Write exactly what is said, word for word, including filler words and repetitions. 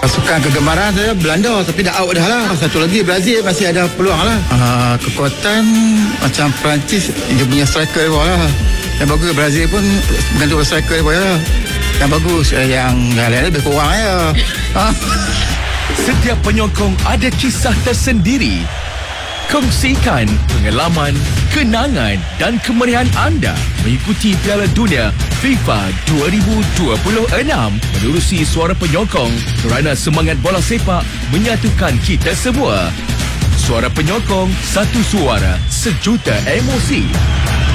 Pasukan kegemaran saya Belanda, tapi dah out dah lah. Satu lagi Brazil masih ada peluang lah. Uh, kekuatan macam Perancis, dia punya striker dia lah. Yang bagus Brazil pun bergantung striker dia lah. Yang bagus, yang lain lebih kurang ya. Setiap penyokong ada kisah tersendiri. Kongsikan pengalaman, kenangan dan kemeriahan anda mengikuti Piala Dunia FIFA dua ribu dua puluh enam menerusi Suara Penyokong, kerana semangat bola sepak menyatukan kita semua. Suara Penyokong, satu suara, sejuta emosi.